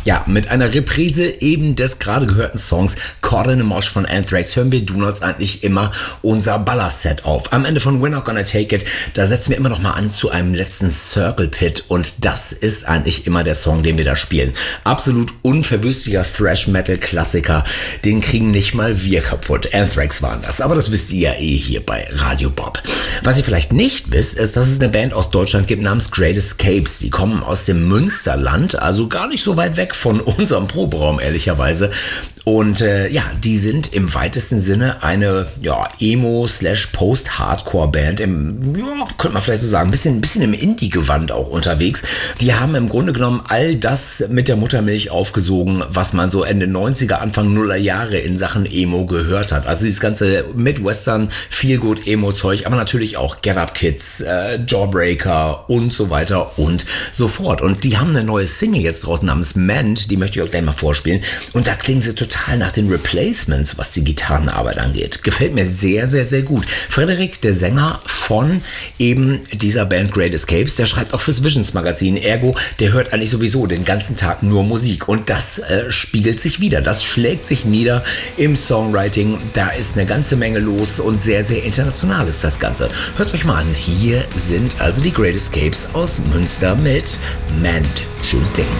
Ja, mit einer Reprise eben des gerade gehörten Songs Caught in a Mosh von Anthrax hören wir Donuts eigentlich immer unser Ballerset auf. Am Ende von We're Not Gonna Take It, da setzen wir immer noch mal an zu einem letzten Circle Pit und das ist eigentlich immer der Song, den wir da spielen. Absolut unverwüstlicher Thrash-Metal-Klassiker, den kriegen nicht mal wir kaputt. Anthrax waren das, aber das wisst ihr ja eh hier bei Radio Bob. Was ihr vielleicht nicht wisst, ist, dass es eine Band aus Deutschland gibt namens Great Escapes. Die kommen aus dem Münsterland, also gar nicht so weit weg von unserem Proberaum, ehrlicherweise. Und die sind im weitesten Sinne eine Emo/Post-Hardcore-Band, könnte man vielleicht so sagen, ein bisschen im Indie-Gewand auch unterwegs. Die haben im Grunde genommen all das mit der Muttermilch aufgesogen, was man so Ende 90er, Anfang Nuller Jahre in Sachen Emo gehört hat. Also dieses ganze Midwestern, Feel-Good-Emo-Zeug, aber natürlich auch Get Up Kids, Jawbreaker und so weiter und so fort. Und die haben eine neue Single jetzt draußen namens Mend, die möchte ich euch gleich mal vorspielen. Und da klingen sie total nach den Replacements, was die Gitarrenarbeit angeht. Gefällt mir sehr, sehr, sehr gut. Frederik, der Sänger von eben dieser Band Great Escapes, der schreibt auch fürs Visions Magazin. Ergo, der hört eigentlich sowieso den ganzen Tag nur Musik. Und das spiegelt sich wieder. Das schlägt sich nieder im Songwriting. Da ist eine ganze Menge los und sehr, sehr international ist das Ganze. Hört euch mal an. Hier sind also die Great Escapes aus Münster mit Mend. Schönes Ding.